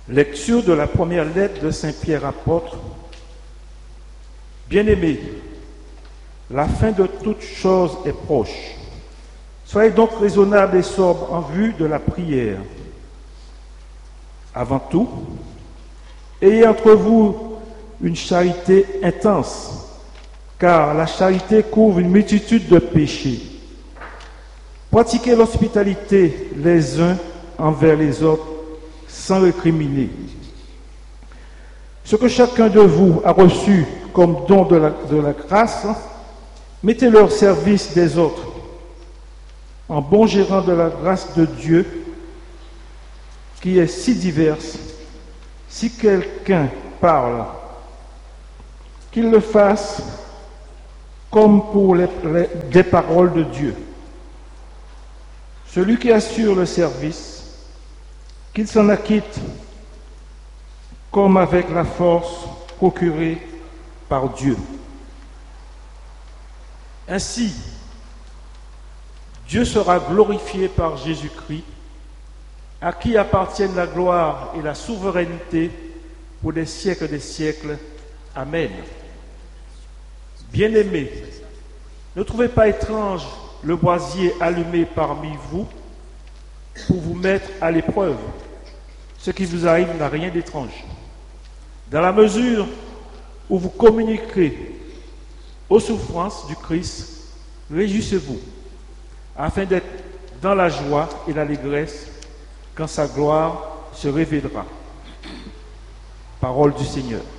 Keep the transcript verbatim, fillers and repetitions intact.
Lecture de la première lettre de Saint Pierre apôtre. Bien-aimés, la fin de toute chose est proche. Soyez donc raisonnables et sobres en vue de la prière. Avant tout, ayez entre vous une charité intense, car la charité couvre une multitude de péchés. Pratiquez l'hospitalité les uns envers les autres sans récriminer. Ce que chacun de vous a reçu comme don de la, de la grâce, mettez-le au service des autres, en bon gérant de la grâce de Dieu, qui est si diverse. Si quelqu'un parle, qu'il le fasse comme pour les, les, des paroles de Dieu. Celui qui assure le service, qu'il s'en acquitte comme avec la force procurée par Dieu. Ainsi, Dieu sera glorifié par Jésus-Christ, à qui appartiennent la gloire et la souveraineté pour des siècles des siècles. Amen. Bien-aimés, ne trouvez pas étrange le brasier allumé parmi vous pour vous mettre à l'épreuve. Ce qui vous arrive n'a rien d'étrange. Dans la mesure où vous communiquerez aux souffrances du Christ, réjouissez-vous, afin d'être dans la joie et l'allégresse quand sa gloire se révélera. Parole du Seigneur.